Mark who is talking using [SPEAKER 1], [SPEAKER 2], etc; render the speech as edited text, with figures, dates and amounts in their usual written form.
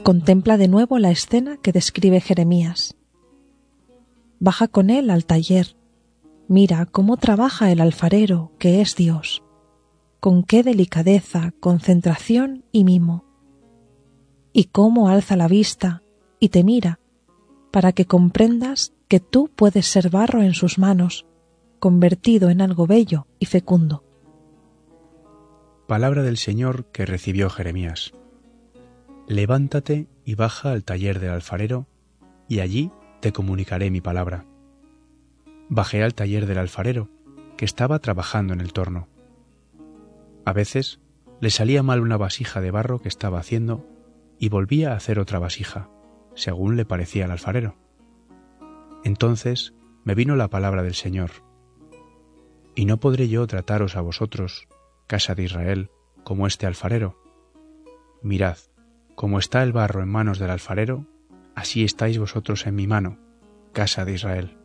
[SPEAKER 1] Contempla de nuevo la escena que describe Jeremías. Baja con él al taller. Mira cómo trabaja el alfarero, que es Dios. Con qué delicadeza, concentración y mimo. Y cómo alza la vista y te mira, para que comprendas que tú puedes ser barro en sus manos, convertido en algo bello y fecundo.
[SPEAKER 2] Palabra del Señor que recibió Jeremías. Levántate y baja al taller del alfarero, y allí te comunicaré mi palabra. Bajé al taller del alfarero, que estaba trabajando en el torno. A veces le salía mal una vasija de barro que estaba haciendo y volvía a hacer otra vasija, según le parecía al alfarero. Entonces me vino la palabra del Señor. ¿Y no podré yo trataros a vosotros, casa de Israel, como este alfarero? Mirad, como está el barro en manos del alfarero, así estáis vosotros en mi mano, casa de Israel.